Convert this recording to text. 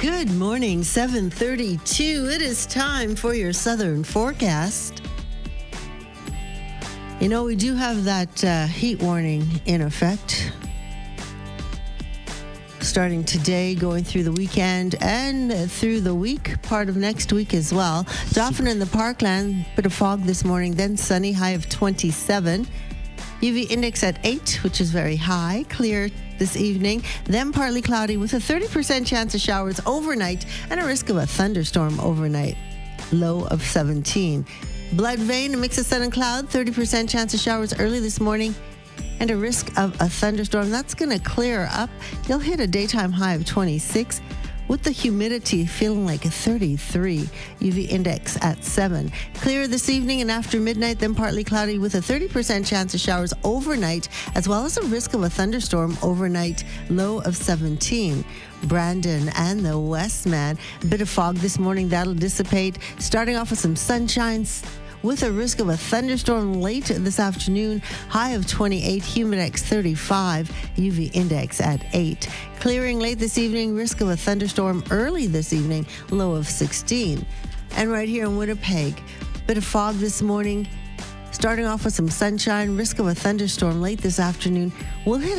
Good morning, 7:32. It is time for your southern forecast. You know, we do have that heat warning in effect. Starting today, going through the weekend and through the week, part of next week as well. Dauphin in the Parkland, bit of fog this morning, then sunny, high of 27. UV index at 8, which is very high. Clear this evening, then partly cloudy with a 30% chance of showers overnight and a risk of a thunderstorm overnight. Low of 17. Blood vein, a mix of sun and cloud, 30% chance of showers early this morning and a risk of a thunderstorm. That's going to clear up. You'll hit a daytime high of 26 with the humidity feeling like a 33. UV index at 7. Clear this evening and after midnight, then partly cloudy with a 30% chance of showers overnight, as well as a risk of a thunderstorm overnight. Low of 17. Brandon and the Westman, a bit of fog this morning, that'll dissipate. Starting off with some sunshine with a risk of a thunderstorm late this afternoon. High of 28, humidex 35, UV index at 8. Clearing late this evening, risk of a thunderstorm early this evening, low of 16. And right here in Winnipeg, bit of fog this morning. Starting off with some sunshine, risk of a thunderstorm late this afternoon. We'll hit